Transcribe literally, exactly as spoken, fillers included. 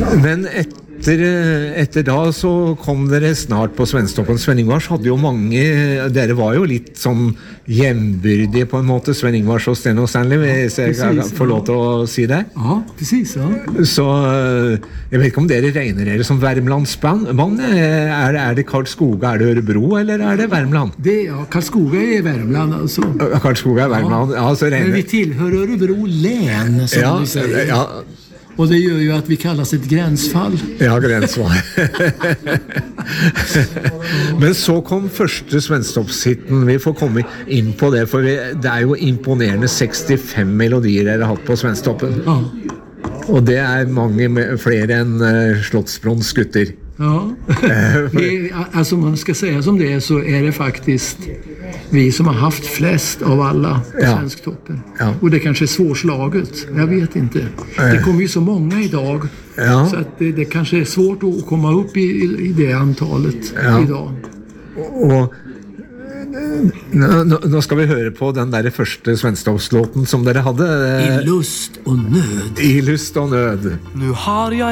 Men etter, etter da så kom dere snart på Svensktoppen. Sven Ingvars hadde jo mange, dere var jo litt sånn jevnbyrdige på en måte, Sven Ingvars og Steno Stanley, hvis jeg precis, får lov til å si det. Ja, precis. Ja. Så jeg vet ikke om dere regner dere som Värmlandsband. Er det, er det Karlskoga, er det Örebro, eller er det Värmland? Det, ja, Karlskoga är Värmland alltså. Karlskoga är Värmland, ja. Ja, så regner... Men vi tillhör Örebro län, som ja, vi säger. Ja. Och det gör ju att vi kallas ett gränsfall. Ja, gränsfall. Men så kom første Svensktoppshitten. Vi får komme inn på det, for vi, det er jo imponerende sekstifem melodier dere har hatt på Svensktoppen. Ja. Og det er mange flere enn uh, Slottsbrons gutter. Ja, det, alltså man ska säga som det är, så är det faktiskt vi som har haft flest av alla på ja. Svensktoppen. Ja. Och det kanske är svårslaget, jag vet inte. Det kommer ju så många idag, ja. Så att det, det kanske är svårt att komma upp i, i det antalet ja. Idag. Och nå, nå skal vi høre på den der første Svensktoppslåten som dere hadde. I lust og nød. I lust og nød. Nu har jag